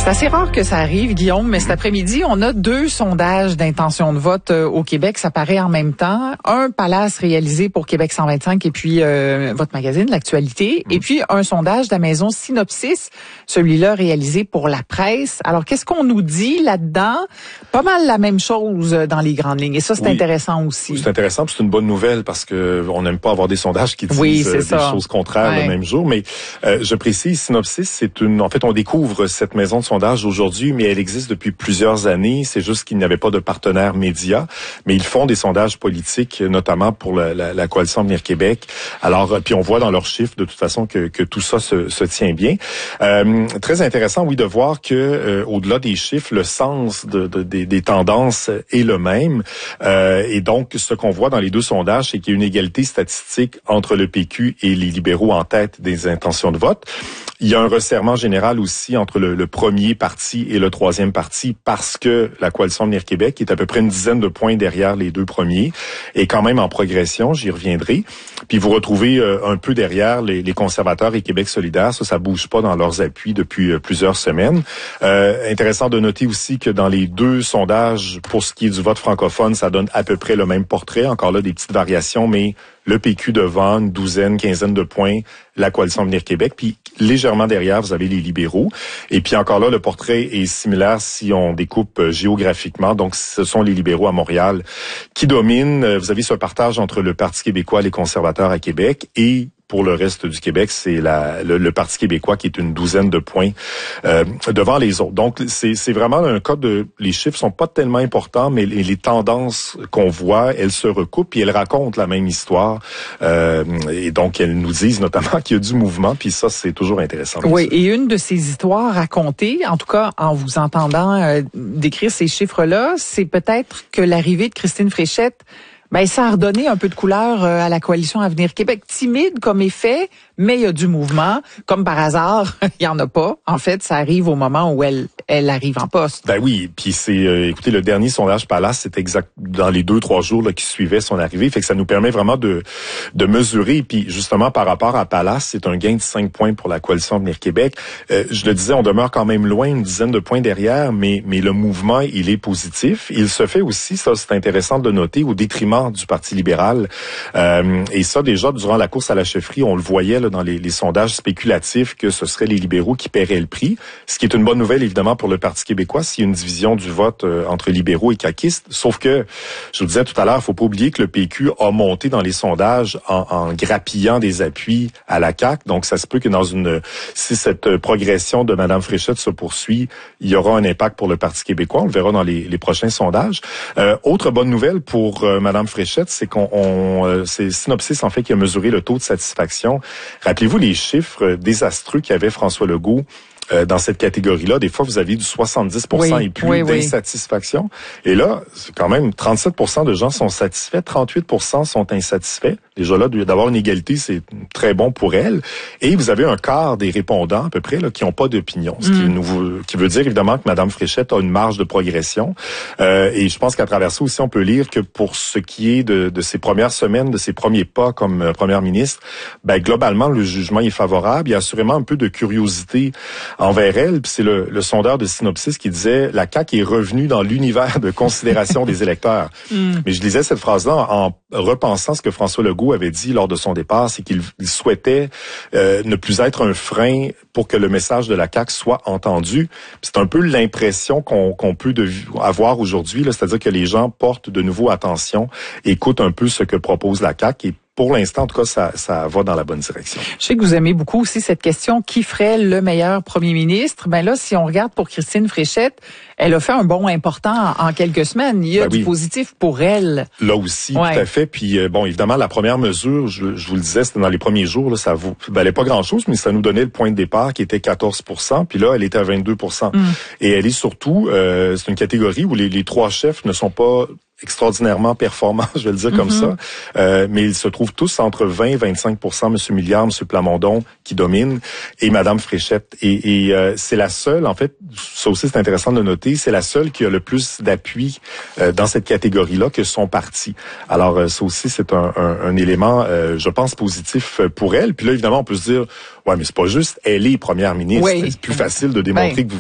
C'est assez rare que ça arrive, Guillaume, mais cet après-midi, on a 2 sondages d'intention de vote au Québec. Ça paraît en même temps. Un Palace réalisé pour Québec 125 et puis votre magazine, l'actualité. Et puis un sondage de la maison Synopsis, celui-là réalisé pour la presse. Alors, qu'est-ce qu'on nous dit là-dedans? Pas mal la même chose dans les grandes lignes. Et ça, c'est intéressant aussi. C'est intéressant, c'est une bonne nouvelle parce que on n'aime pas avoir des sondages qui disent des choses contraires le même jour. Mais je précise, Synopsis, en fait, on découvre cette maison de sondage aujourd'hui, mais elle existe depuis plusieurs années. C'est juste qu'il n'y avait pas de partenaire média, mais ils font des sondages politiques, notamment pour la coalition Avenir Québec. Alors, puis on voit dans leurs chiffres, de toute façon, que tout ça se tient bien. Très intéressant, oui, de voir que au-delà des chiffres, le sens des tendances est le même. Et donc, ce qu'on voit dans les 2 sondages, c'est qu'il y a une égalité statistique entre le PQ et les libéraux en tête des intentions de vote. Il y a un resserrement général aussi entre le premier parti et le troisième parti parce que la coalition Avenir Québec, qui est à peu près une dizaine de points derrière les 2 premiers, est quand même en progression, j'y reviendrai. Puis vous retrouvez un peu derrière les conservateurs et Québec solidaire, ça bouge pas dans leurs appuis depuis plusieurs semaines. Intéressant de noter aussi que dans les 2 sondages, pour ce qui est du vote francophone, ça donne à peu près le même portrait, encore là des petites variations, mais le PQ devant, une douzaine, quinzaine de points, la coalition Avenir Québec, puis légèrement derrière, vous avez les libéraux. Et puis encore là, le portrait est similaire si on découpe géographiquement. Donc, ce sont les libéraux à Montréal qui dominent. Vous avez ce partage entre le Parti québécois et les conservateurs à Québec et pour le reste du Québec, c'est le Parti québécois qui est une douzaine de points devant les autres. Donc, c'est vraiment un cas les chiffres sont pas tellement importants, mais les tendances qu'on voit, elles se recoupent puis elles racontent la même histoire. Et donc, elles nous disent notamment qu'il y a du mouvement, puis ça, c'est toujours intéressant. Oui, et une de ces histoires racontées, en tout cas en vous entendant décrire ces chiffres-là, c'est peut-être que l'arrivée de Christine Fréchette, ça a redonné un peu de couleur à la coalition Avenir Québec. Timide comme effet, mais il y a du mouvement. Comme par hasard, il y en a pas. En fait, ça arrive au moment où elle arrive en poste. Ben oui, puis c'est, écoutez, le dernier sondage Palace, c'est exact dans les 2-3 jours là, qui suivaient son arrivée. Fait que ça nous permet vraiment de mesurer. Puis justement, par rapport à Palace, c'est un gain de 5 points pour la coalition Avenir Québec. Je le disais, on demeure quand même loin, une dizaine de points derrière, mais le mouvement, il est positif. Il se fait aussi, ça c'est intéressant de noter, au détriment du Parti libéral. Et ça, déjà, durant la course à la chefferie, on le voyait là, dans les sondages spéculatifs que ce seraient les libéraux qui paieraient le prix. Ce qui est une bonne nouvelle, évidemment, pour le Parti québécois, s'il y a une division du vote entre libéraux et caquistes. Sauf que, je vous disais tout à l'heure, il faut pas oublier que le PQ a monté dans les sondages en grappillant des appuis à la CAQ. Donc, ça se peut que si cette progression de Mme Fréchette se poursuit, il y aura un impact pour le Parti québécois. On le verra dans les prochains sondages. Autre bonne nouvelle pour Mme Fréchette, c'est c'est Synopsis, en fait, qui a mesuré le taux de satisfaction. Rappelez-vous les chiffres désastreux qu'avait François Legault dans cette catégorie-là. Des fois, vous aviez du 70% et plus d'insatisfaction. Et là, c'est quand même 37% de gens sont satisfaits, 38% sont insatisfaits. Déjà là, d'avoir une égalité, c'est très bon pour elle. Et vous avez un quart des répondants, à peu près, là, qui n'ont pas d'opinion. Ce qui veut dire, évidemment, que Mme Fréchette a une marge de progression. Et je pense qu'à travers ça aussi, on peut lire que pour ce qui est de ses premières semaines, de ses premiers pas comme première ministre, globalement, le jugement est favorable. Il y a assurément un peu de curiosité envers elle. Puis c'est le sondeur de Synopsis qui disait « La CAQ est revenue dans l'univers de considération des électeurs ». Mais je lisais cette phrase-là en repensant ce que François Legault avait dit lors de son départ, c'est qu'il souhaitait ne plus être un frein pour que le message de la CAQ soit entendu. C'est un peu l'impression qu'on peut avoir aujourd'hui, c'est-à-dire que les gens portent de nouveau attention, écoutent un peu ce que propose la CAQ et pour l'instant, en tout cas, ça va dans la bonne direction. Je sais que vous aimez beaucoup aussi cette question, qui ferait le meilleur premier ministre? Là, si on regarde pour Christine Fréchette, elle a fait un bond important en quelques semaines. Il y a du positif pour elle. Là aussi, tout à fait. Puis, évidemment, la première mesure, je vous le disais, c'était dans les premiers jours, là, ça valait pas grand-chose, mais ça nous donnait le point de départ qui était 14%. Puis là, elle était à 22%. Et elle est surtout, c'est une catégorie où les 3 chefs ne sont pas extraordinairement performants, je vais le dire comme ça. Mais ils se trouvent tous entre 20 et 25%, M. Milliard, M. Plamondon, qui dominent, et Mme Fréchette. Et c'est la seule, en fait, ça aussi c'est intéressant de noter, c'est la seule qui a le plus d'appui dans cette catégorie-là que son parti. Alors, ça aussi, c'est un élément, je pense, positif pour elle. Puis là, évidemment, on peut se dire, ouais, mais c'est pas juste, elle est première ministre. C'est plus facile de démontrer que vous